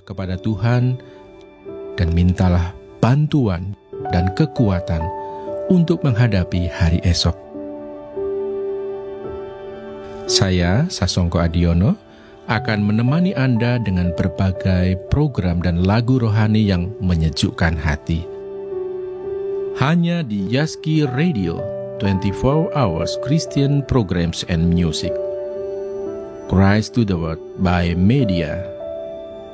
kepada Tuhan dan mintalah bantuan dan kekuatan untuk menghadapi hari esok. Saya, Sasongko Adiono, akan menemani Anda dengan berbagai program dan lagu rohani yang menyejukkan hati. Hanya di Yaski Radio, 24 Hours Christian Programs and Music. Christ to the World by Media.